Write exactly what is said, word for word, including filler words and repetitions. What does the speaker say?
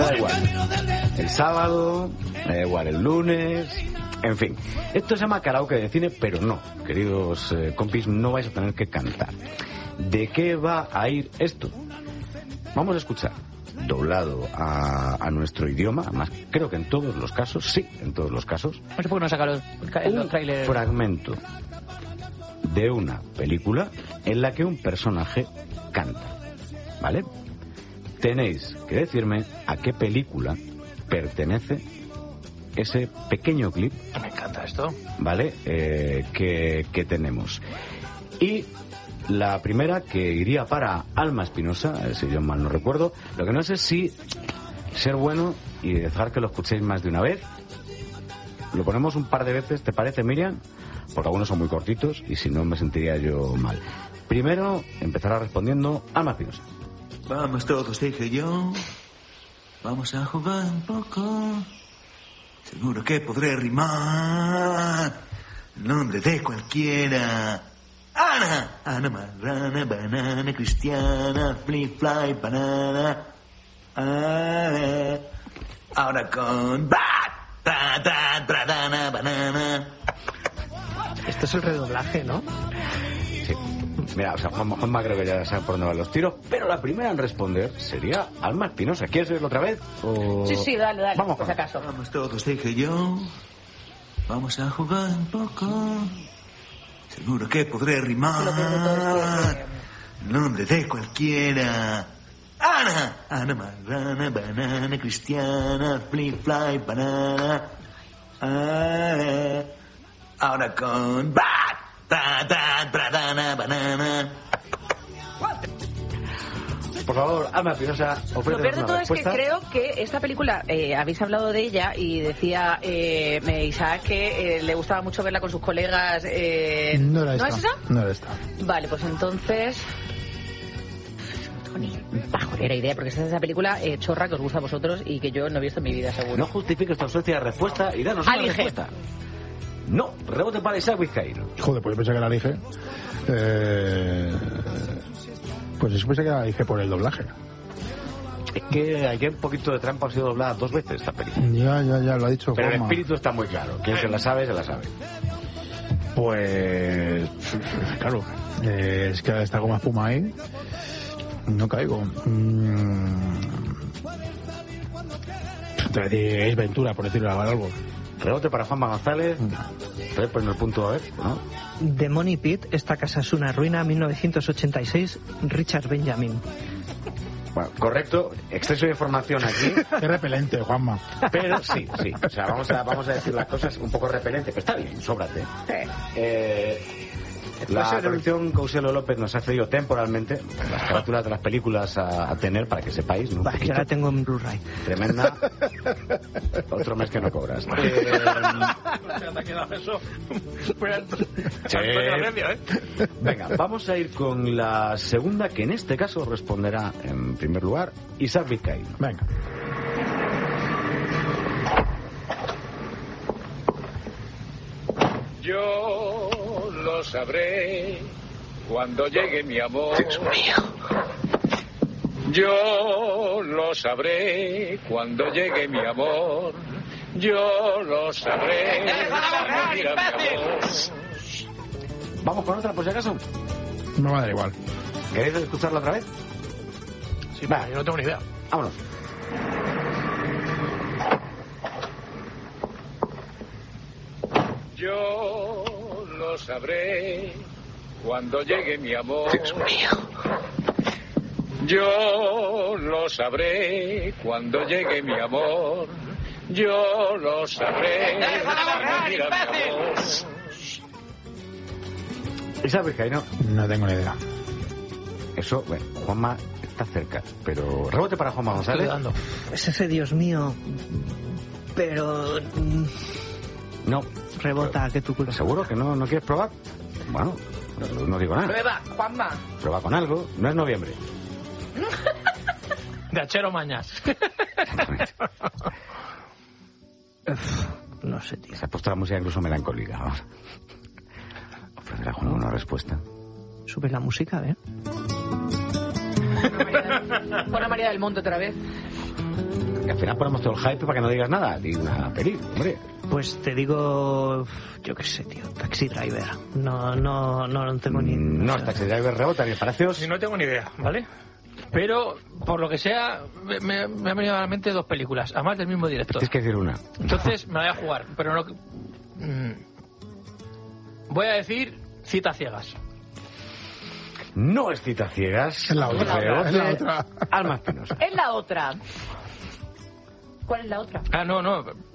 le da igual el sábado, le da igual el lunes, en fin. Esto se llama karaoke de cine, pero no, queridos eh, compis, no vais a tener que cantar. ¿De qué va a ir esto? Vamos a escuchar, doblado a, a nuestro idioma, además creo que en todos los casos, sí, en todos los casos, No sé por qué no saca los, los un trailers. fragmento de una película en la que un personaje canta, ¿vale? Tenéis que decirme a qué película pertenece ese pequeño clip. Me encanta esto. ¿Vale? Eh, que, que tenemos. Y la primera que iría para Alma Espinosa, eh, si yo mal no recuerdo. Lo que no sé es si ser bueno y dejar que lo escuchéis más de una vez. Lo ponemos un par de veces, ¿te parece, Miriam? Porque algunos son muy cortitos y si no me sentiría yo mal. Primero empezará respondiendo Alma Espinosa. Vamos todos, dije yo. Vamos a jugar un poco. Seguro que podré rimar. El nombre de cualquiera. Ana. Ana Marrana, banana, cristiana, flip, fly, banana. Ana. Ahora con... Bat, ta, ta, tradana, banana. Esto es el redoblaje, ¿no? Sí. Mira, o sea, Juanma, Juanma creo que ya sabe por dónde van los tiros, pero la primera en responder sería Alma Espinosa. ¿Quieres oírlo otra vez? O... Sí, sí, dale, dale, Vamos por si acaso. Vamos todos, dije yo. Vamos a jugar un poco. Seguro que podré Lo peor de todo es rimar. que- El nombre de cualquiera. Ana. Ana Marrana, banana, cristiana, flip, fly, banana. Ana. Ahora con... Bat, ta, ta, tradana, banana. Por favor, Alma Espinosa, Lo ofrécenos peor de una todo es que respuesta. creo que esta película, eh, habéis hablado de ella y decía eh, me- Isaac que eh, le gustaba mucho verla con sus colegas. Eh, No era esta. es esa? No era esta. Vale, pues entonces... No tengo ni pajolera idea, porque esta es esa película eh, chorra que os gusta a vosotros y que yo no he visto en mi vida, seguro. No justifiques tu ausencia de respuesta y danos una Alige. respuesta. No, rebote para Isaac Vizcaíno. Joder, pues yo pensé que la dije. Eh, pues yo pensé que la dije por el doblaje. Es que hay un poquito de trampa, ha sido doblada dos veces esta película. Ya, ya, ya, lo ha dicho Pero el Juanma. espíritu está muy claro. Quien se la sabe, se la sabe. Pues, claro, eh, es que está como espuma ahí. No caigo. Mm. Te voy a decir, es Ventura, por decirlo algo. Rebote para Juanma González. Voy a poner el punto a ver, ¿no? The Money Pit, esta casa es una ruina, mil novecientos ochenta y seis, Richard Benjamin. Bueno, correcto. Exceso de información aquí. Qué repelente, Juanma. Pero sí, sí. O sea, vamos a, vamos a decir las cosas un poco repelente. Pero está bien, sóbrate. Eh, la producción Couselo López nos ha cedido temporalmente las carátulas de las películas a, a tener, para que sepáis, ¿no? Un Bah, yo poquito. la tengo en Blu-ray. Tremenda. Otro mes que no cobras. Eh, sí. Venga, vamos a ir con la segunda, que en este caso responderá en primer lugar Isaac Vizcaíno. Venga. Yo lo sabré cuando llegue mi amor. Dios mío. Yo lo sabré cuando llegue mi amor. Yo lo sabré. cuando llegue mi amor. Vamos con otra, por si acaso. Me va a dar igual. ¿Queréis escucharla otra vez? Sí, va, yo no tengo ni idea. Vámonos. Yo lo sabré cuando llegue mi amor. Dios mío. Yo lo sabré cuando llegue mi amor. Yo lo sabré. cuando llegue mi amor. Isaac Vizcaíno. No tengo ni idea. Eso, bueno, Juanma está cerca, pero rebote para Juanma González. Es ese Dios mío, pero... mm, No. rebota, que tu culo. ¿Seguro que no, no quieres probar? Bueno, no, no digo nada. Prueba, Juanma. Prueba con algo. No es noviembre. De Achero Mañas. No sé, tío. Se ha puesto la música incluso melancólica. Vamos. Ofrecer a Juanma una respuesta. Sube la música, ¿eh? Pon a María del Monte otra vez. Que al final ponemos todo el hype para que no digas nada. Di una peli, hombre. Pues te digo, yo qué sé, tío, Taxi Driver. No, no, no, no tengo ni... No, o sea, Taxi Driver rebota ni Palacios. Sí, no tengo ni idea, ¿vale? Pero, por lo que sea, me, me, me han venido a la mente dos películas, además del mismo director. Tienes que decir una. Entonces, me la voy a jugar, pero no... Mm. Voy a decir Citas ciegas. No es Citas ciegas. Es la otra. Rebote, Es la otra. Alma Espinosa. Es la otra. ¿Cuál es la otra? Ah, no, no...